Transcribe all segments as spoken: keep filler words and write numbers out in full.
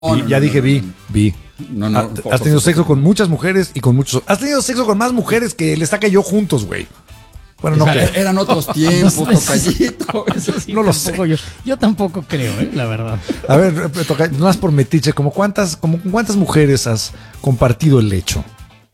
No, y no, ya no, dije no, vi, no. vi. No, no, Ha- por- has tenido por- sexo con muchas mujeres y con muchos. Has tenido sexo con más mujeres que el Estaca y yo juntos, güey. Bueno, no Era- creo. Eran otros tiempos, tocallito. Eso sí, No lo tampoco yo. Yo tampoco creo, ¿eh? La verdad. A ver, eh, toca, no más por metiche, como cuántas, como con cuántas mujeres has compartido el lecho.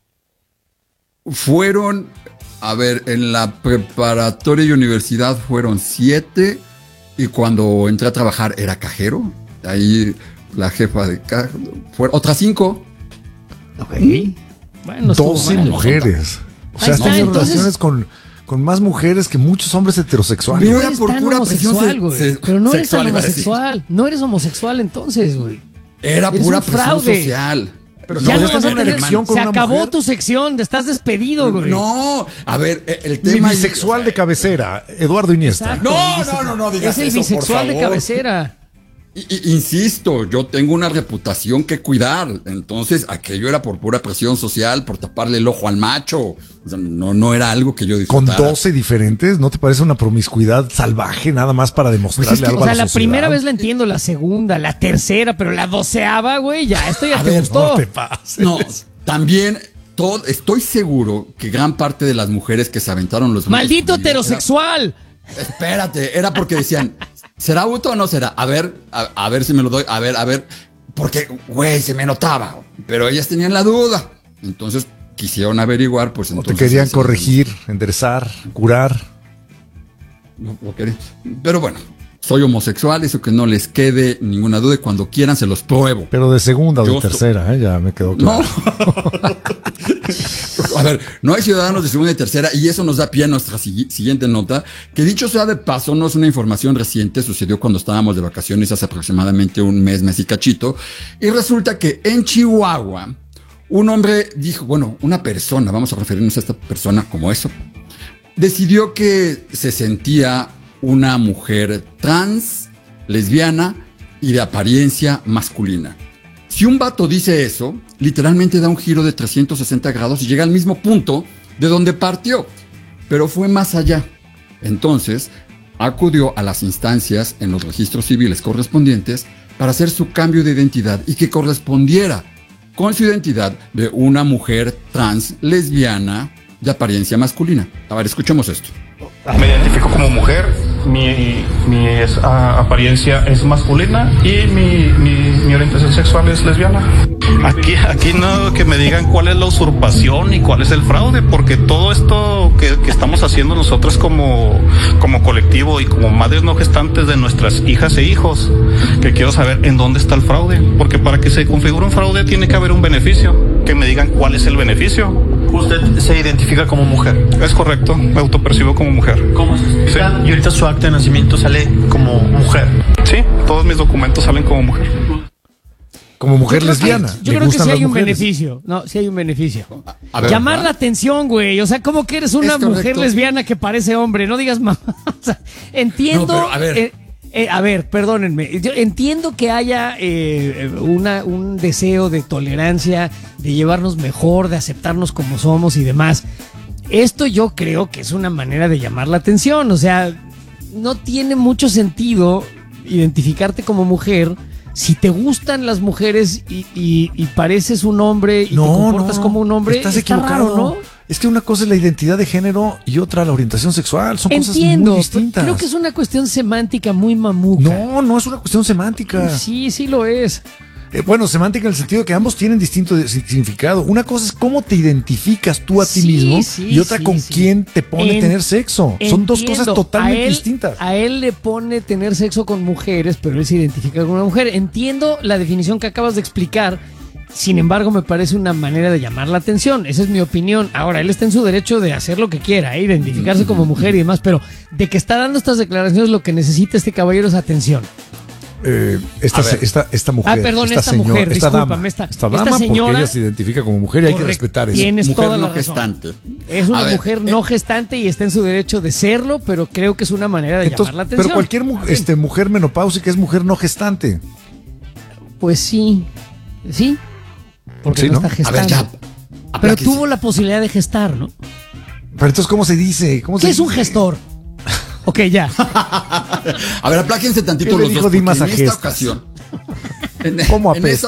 Fueron, a ver, en la preparatoria y universidad fueron siete. Y cuando entré a trabajar era cajero. Ahí la jefa de caja. Fueron otras cinco. Ok. Bueno, estuvo doce mal. mujeres. O sea, Ahí has está, tenido entonces- relaciones con, con más mujeres que muchos hombres heterosexuales. Pero No era eres por tan pura presión homosexual, se- güey. se- Pero no eres tan sexual, iba a decir. homosexual. No eres homosexual entonces, güey. Era Eres pura un presión fraude. social. Pero Ya no, no ya vas a tenía una tener. erección con Se una acabó mujer. tu sección. Estás despedido, güey. No, a ver, eh, el Mi tema. bisexual de cabecera, Eduardo Iniesta. Exacto. No, no, no, no digas Es el eso, por bisexual de favor. cabecera. I- i- Insisto, yo tengo una reputación que cuidar. Entonces, aquello era por pura presión social, por taparle el ojo al macho. O sea, no, no era algo que yo Con disfrutara. doce diferentes, ¿no te parece una promiscuidad salvaje nada más para demostrarle Pues es que, algo O sea, a la, la sociedad? primera vez la entiendo, la segunda, la tercera, pero la doceava, güey, ya, esto ya A te ver, gustó. No te pases. No, también todo, estoy seguro que gran parte de las mujeres que se aventaron los grupos ¡Maldito conmigo heterosexual! era- espérate, era porque decían, ¿será auto o no será? A ver, a, a ver si me lo doy, a ver, a ver. Porque, güey, se me notaba. Pero ellas tenían la duda. Entonces quisieron averiguar, pues O te entonces. querían sí, corregir, enderezar, curar. no, no quería. Pero bueno, soy homosexual, eso que no les quede ninguna duda y cuando quieran se los pruebo. Pero de segunda o de Yo so- tercera, ¿eh? Ya me quedó No. claro. A ver, no hay ciudadanos de segunda y tercera y eso nos da pie a nuestra sigui- siguiente nota, que dicho sea de paso, no es una información reciente, sucedió cuando estábamos de vacaciones hace aproximadamente un mes, mes y cachito, y resulta que en Chihuahua, un hombre dijo, bueno, una persona, vamos a referirnos a esta persona como eso, decidió que se sentía una mujer trans, lesbiana y de apariencia masculina. Si un vato dice eso, literalmente da un giro de trescientos sesenta grados y llega al mismo punto de donde partió, pero fue más allá. Entonces, acudió a las instancias en los registros civiles correspondientes para hacer su cambio de identidad y que correspondiera con su identidad de una mujer trans, lesbiana, de apariencia masculina. A ver, escuchemos esto. Me identifico como mujer, mi, mi es- a- apariencia es masculina y mi, mi, mi orientación sexual es lesbiana. Aquí, aquí no que me digan cuál es la usurpación y cuál es el fraude, porque todo esto que, que estamos haciendo nosotros como, como colectivo y como madres no gestantes de nuestras hijas e hijos, que quiero saber en dónde está el fraude, porque para que se configure un fraude tiene que haber un beneficio, que me digan cuál es el beneficio. Usted se identifica como mujer. Es correcto, me autopercibo como mujer. ¿Cómo se identifica? Y ahorita su acta de nacimiento sale como mujer. Sí, todos mis documentos salen como mujer. Como mujer Yo creo que- lesbiana. Yo le creo que gustan sí las hay un mujeres. beneficio. No, sí hay un beneficio. A ver, Llamar ¿va? la atención, güey. O sea, ¿cómo que eres una Es correcto. mujer lesbiana que parece hombre? No digas mamá. O sea, entiendo. No, pero, a ver. eh, eh, a ver, perdónenme. Yo entiendo que haya eh, una, un deseo de tolerancia, de llevarnos mejor, de aceptarnos como somos y demás. Esto yo creo que es una manera de llamar la atención. O sea, no tiene mucho sentido identificarte como mujer si te gustan las mujeres y, y- y pareces un hombre y te comportas como un hombre. Estás está equivocado, raro, ¿no? Es que una cosa es la identidad de género y otra la orientación sexual. Son Entiendo, cosas muy distintas. creo que es una cuestión semántica muy mamuca. No, no es una cuestión semántica. Sí, sí lo es. Eh, bueno, semántica en el sentido de que ambos tienen distinto de- significado. Una cosa es cómo te identificas tú a ti Sí, mismo sí, y otra sí, con sí. quién te pone En- tener sexo. Son dos Entiendo. cosas totalmente A él- distintas. A él le pone tener sexo con mujeres, pero él se identifica con una mujer. Entiendo la definición que acabas de explicar. Sin embargo, me parece una manera de llamar la atención. Esa es mi opinión. Ahora, él está en su derecho de hacer lo que quiera, ¿eh? Identificarse como mujer y demás, pero de que está dando estas declaraciones, lo que necesita este caballero es atención. Eh, esta, A ver. esta, esta mujer. Ah, perdón, esta señora, mujer, esta discúlpame, dama, esta- esta esta dama señora- porque ella se identifica como mujer y hay que Correcto. respetar eso. Tienes Mujer toda no la razón. gestante. Es una A ver, mujer eh, no gestante y está en su derecho de serlo, pero creo que es una manera de Entonces, llamar la atención. pero cualquier mu- este, mujer menopáusica es mujer no gestante. Pues sí, sí, porque Sí, no, ¿no? está A ver, gestando. ya. Pero apláquese. tuvo la posibilidad de gestar, ¿no? Pero entonces, ¿cómo se dice? ¿Cómo ¿Qué se es un dice? gestor? Ok, ya. A ver, apláquense tantito ¿Qué le los dijo dos. Dimas porque a en esta gestas? ocasión, En, ¿Cómo en apesta? esa